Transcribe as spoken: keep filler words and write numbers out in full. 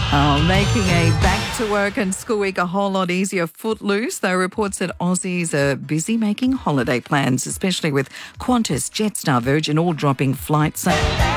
Oh, making a back-to-work and school week a whole lot easier. Footloose, though, reports that Aussies are busy making holiday plans, especially with Qantas, Jetstar, Virgin all dropping flights.